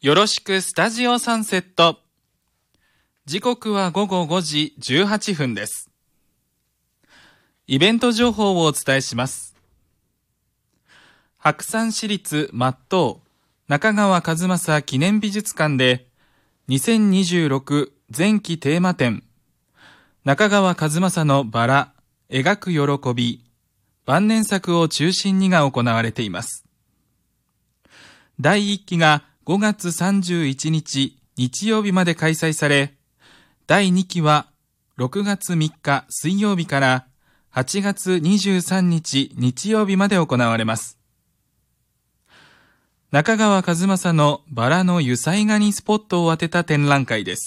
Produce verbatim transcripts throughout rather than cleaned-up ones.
よろしくスタジオサンセット。時刻はごごごじじゅうはっぷんです。イベント情報をお伝えします。白山市立松任中川和正記念美術館でにせんにじゅうろく前期テーマ展中川和正のバラ描く喜び晩年作を中心にが行われています。だいいっきがごがつさんじゅういちにち日曜日まで開催され、だいにきはろくがつみっか水曜日からはちがつにじゅうさんにち日曜日まで行われます。中川和正のバラの油彩画にスポットを当てた展覧会です。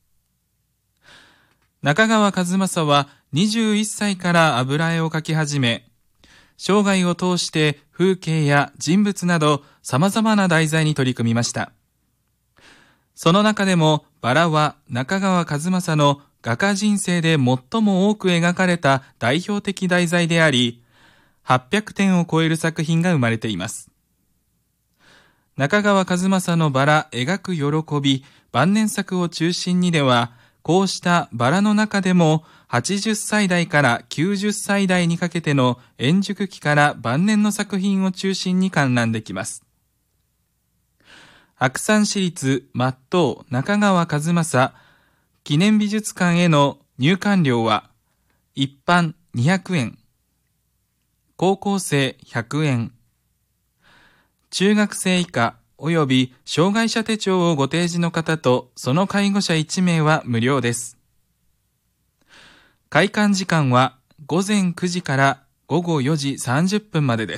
中川和正はにじゅういっさいから油絵を描き始め、生涯を通して風景や人物など様々な題材に取り組みました。その中でもバラは中川和正の画家人生で最も多く描かれた代表的題材であり、はっぴゃくてんを超える作品が生まれています。中川和正のバラ描く喜び晩年作を中心にでは、こうしたバラの中でもはちじゅっさいだいからきゅうじゅっさいだいにかけての円熟期から晩年の作品を中心に観覧できます。白山市立松任中川和正記念美術館への入館料は一般にひゃくえん、高校生ひゃくえん、中学生以下および障害者手帳をご提示の方とその介護者いちめいは無料です。開館時間はごぜんくじからごごよじさんじゅっぷんまでです。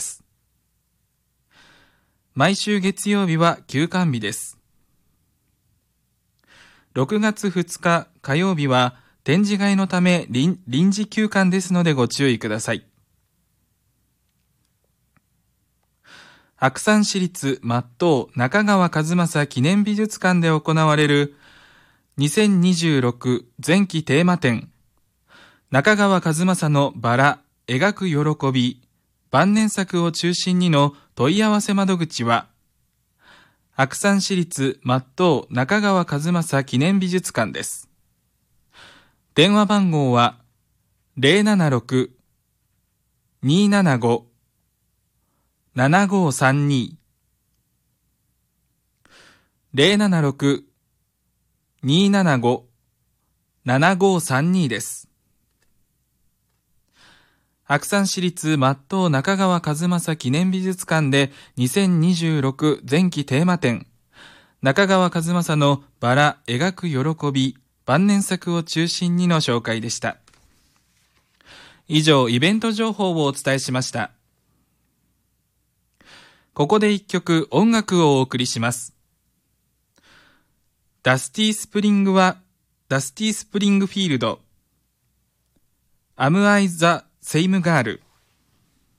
毎週月曜日は休館日です。ろくがつふつか火曜日は展示会のため 臨, 臨時休館ですのでご注意ください。白山市立松任中川和正記念美術館で行われるにせんにじゅうろく前期テーマ展中川和正のバラ描く喜び晩年作を中心にの問い合わせ窓口は白山市立松任中川和正記念美術館です。電話番号は ゼロななろく にーななご ななごさんに ゼロななろく にーななご ななごさんに です。白山市立松任中川和正記念美術館でにせんにじゅうろく前期テーマ展中川和正のバラ描く喜び晩年作を中心にの紹介でした。以上、イベント情報をお伝えしました。ここで一曲音楽をお送りします。ダスティスプリングはダスティスプリングフィールド Am I the Same Girl